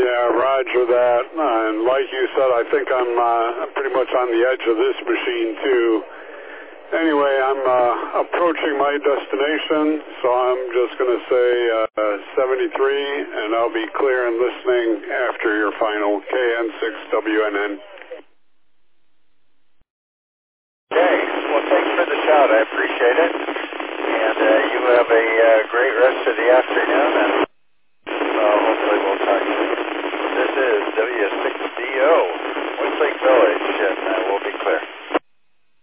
Yeah, roger that. And like you said, I think I'm pretty much on the edge of this machine too. Anyway, I'm approaching my destination, so I'm just going to say 73, and I'll be clear and listening after your final KN6WNN. Okay, well, thanks for the shout. I appreciate it. And you have a great rest of the afternoon. And